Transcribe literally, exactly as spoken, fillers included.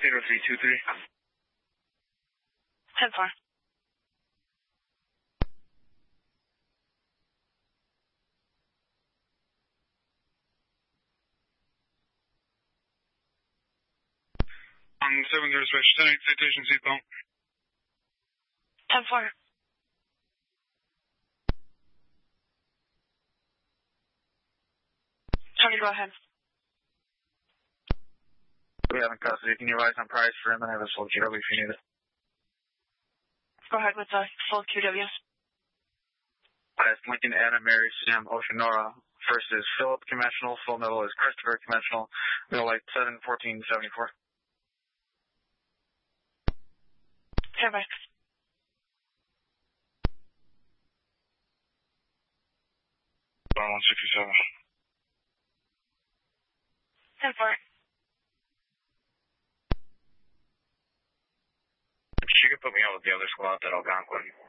zero three two three. ten four. On seven zero switch, ten eight citation seatbelt. ten four. Tony, go ahead. We have in custody. Can you rise on price for him and have a full Q W if you need it? Go ahead with the full Q W. That's Lincoln, Anna, Mary, Sam, Ocean, Nora. First is Philip, conventional. Full middle is Christopher, conventional. Middle light seven fourteen seventy-four. Fairbanks. one sixty-seven. ten four. She could put me on with the other squad at Algonquin.